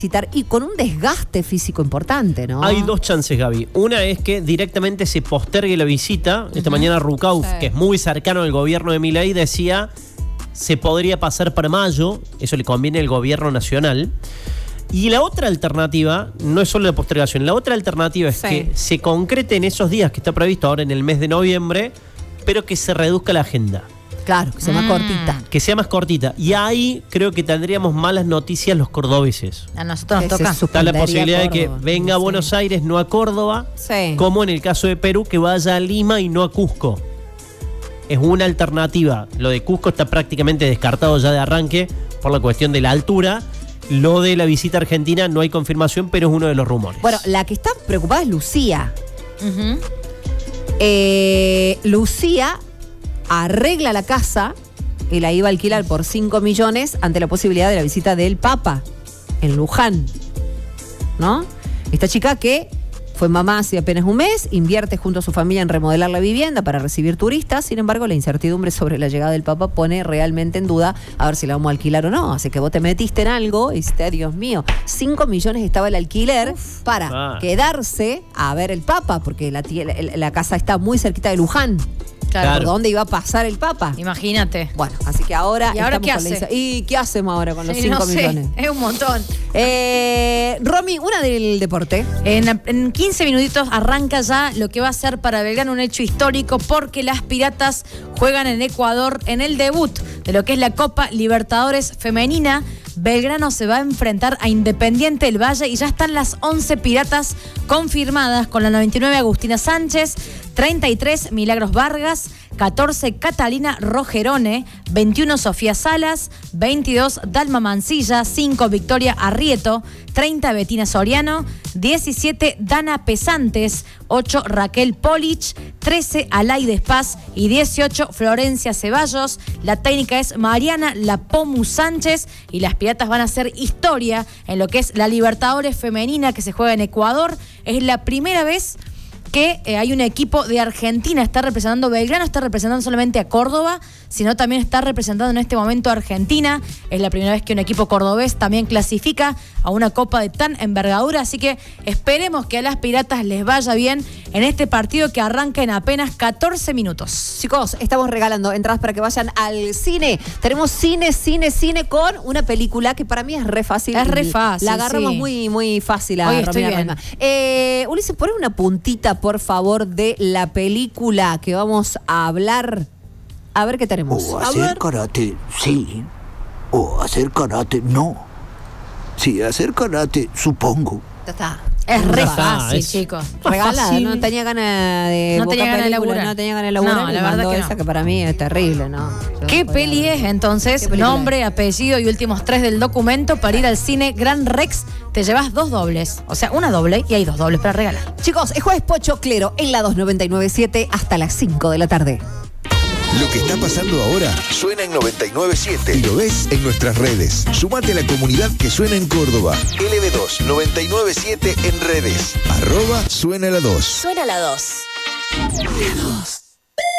y con un desgaste físico importante, ¿no? Hay dos chances, Gaby. Una es que directamente se postergue la visita. Esta mañana Rucauf, que es muy cercano al gobierno de Milei, decía se podría pasar para mayo. Eso le conviene al gobierno nacional. Y la otra alternativa, no es solo la postergación, la otra alternativa es que se concrete en esos días que está previsto ahora en el mes de noviembre, pero que se reduzca la agenda. Claro, que sea más cortita. Que sea más cortita. Y ahí creo que tendríamos malas noticias los cordobeses. A nosotros nos toca. Está la posibilidad de que venga a Buenos Aires, no a Córdoba, como en el caso de Perú, que vaya a Lima y no a Cusco. Es una alternativa. Lo de Cusco está prácticamente descartado ya de arranque por la cuestión de la altura. Lo de la visita argentina no hay confirmación, pero es uno de los rumores. Bueno, la que está preocupada es Lucía. Lucía arregla la casa y la iba a alquilar por 5 millones ante la posibilidad de la visita del Papa en Luján, ¿no? Esta chica que fue mamá hace apenas un mes, invierte junto a su familia en remodelar la vivienda para recibir turistas. Sin embargo, la incertidumbre sobre la llegada del Papa pone realmente en duda a ver si la vamos a alquilar o no. Así que vos te metiste en algo y dijiste, Dios mío, 5 millones estaba el alquiler para quedarse a ver el Papa, porque la casa está muy cerquita de Luján. Claro. ¿Por dónde iba a pasar el Papa? Imagínate. Bueno, así que ahora... ¿Y ahora qué hace? ¿Y qué hacemos ahora con los 5 millones? Es un montón. Romy, una del deporte. En 15 minutitos arranca ya lo que va a ser para Belgrano un hecho histórico, porque las Piratas juegan en Ecuador en el debut de lo que es la Copa Libertadores Femenina. Belgrano se va a enfrentar a Independiente del Valle y ya están las 11 Piratas confirmadas, con la 99 Agustina Sánchez, 33 Milagros Vargas, 14 Catalina Rogerone, 21 Sofía Salas, 22 Dalma Mancilla, 5 Victoria Arrieto, 30 Betina Soriano, 17 Dana Pesantes, 8 Raquel Polich, 13 Alaide Paz y 18 Florencia Ceballos. La técnica es Mariana Lapomu Sánchez y las Piratas van a hacer historia en lo que es la Libertadores Femenina que se juega en Ecuador. Es la primera vez que hay un equipo de Argentina, está representando Belgrano, está representando solamente a Córdoba, sino también está representando en este momento a Argentina. Es la primera vez que un equipo cordobés también clasifica a una copa de tan envergadura, así que esperemos que a las Piratas les vaya bien en este partido que arranca en apenas 14 minutos. Chicos, estamos regalando entradas para que vayan al cine. Tenemos cine con una película que para mí es re fácil. Es re fácil, la agarramos muy fácil a Romina. Ulises, poné una puntita, por favor, de la película que vamos a hablar. A ver qué tenemos. O hacer karate, sí. O hacer karate, no. Sí, hacer karate, supongo. Ya está. Es re fácil, chicos. Regalada, no tenía ganas de no tenía ganas de laburar. No tenía ganas de laburar. No, la verdad que esa que para mí es terrible, ¿no? ¿Qué peli es entonces? Nombre, apellido y últimos 3 del documento para ir al cine Gran Rex. Te llevas 2 dobles. O sea, una doble y hay 2 dobles para regalar. Chicos, es Jueves Pochoclero en la 2997 hasta las 5 de la tarde. Lo que está pasando ahora suena en 99.7 y lo ves en nuestras redes. Sumate a la comunidad que suena en Córdoba. LB2 99.7 en redes. @suena la 2. Suena la 2. La 2.